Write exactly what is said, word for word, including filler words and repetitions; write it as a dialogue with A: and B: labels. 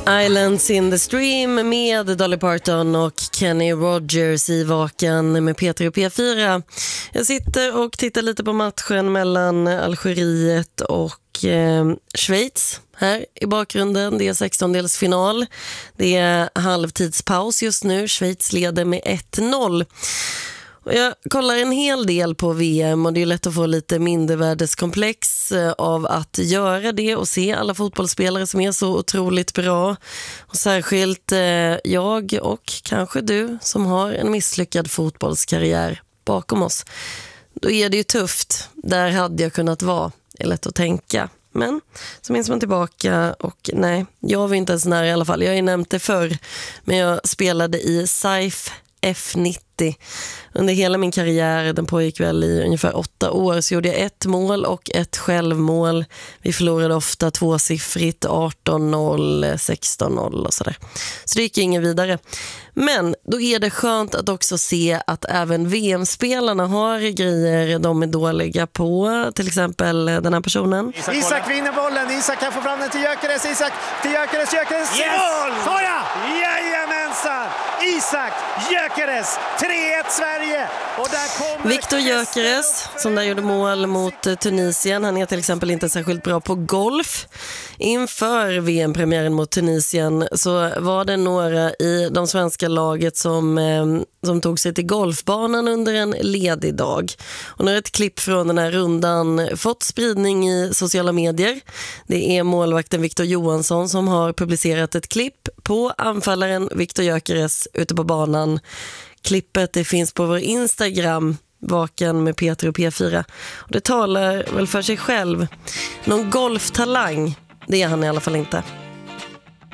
A: Islands in the Stream med Dolly Parton och Kenny Rogers i Vaken med P tre och P fyra. Jag sitter och tittar lite på matchen mellan Algeriet och eh, Schweiz. Här i bakgrunden, det är sextondelsfinal. Det är halvtidspaus just nu. Schweiz leder med ett noll. Jag kollar en hel del på V M och det är lätt att få lite mindervärdeskomplex av att göra det och se alla fotbollsspelare som är så otroligt bra. Och särskilt jag och kanske du som har en misslyckad fotbollskarriär bakom oss. Då är det ju tufft. Där hade jag kunnat vara. Det är lätt att tänka. Men så minns man tillbaka och nej, jag var inte ens nära i alla fall. Jag har ju nämnt det förr, men jag spelade i SAIF F nittio. Under hela min karriär, den pågick väl i ungefär åtta år, så gjorde jag ett mål och ett självmål. Vi förlorade ofta tvåsiffrigt, arton noll, sexton noll och sådär. Så det gick ingen vidare. Men då är det skönt att också se att även V M-spelarna har grejer de är dåliga på. Till exempel den här personen.
B: Isak, Isak vinner bollen, Isak kan få fram den till Gyökeres, Isak till Gyökeres, Gyökeres
C: yes! Mål!
B: Såja! Jajamensan! Isak Gyökeres, tre ett Sverige! Och där kommer
A: Viktor Gyökeres som där gjorde mål mot Tunisien. Han är till exempel inte särskilt bra på golf. Inför V M-premiären mot Tunisien så var det några i de svenska laget som, eh, som tog sig till golfbanan under en ledig dag. Och nu har ett klipp från den här rundan fått spridning i sociala medier. Det är målvakten Victor Johansson som har publicerat ett klipp på anfallaren Viktor Gyökeres ute på banan. Klippet det finns på vår Instagram, Vaken med P tre och P fyra. Och det talar väl för sig själv. Någon golftalang, det är han i alla fall inte.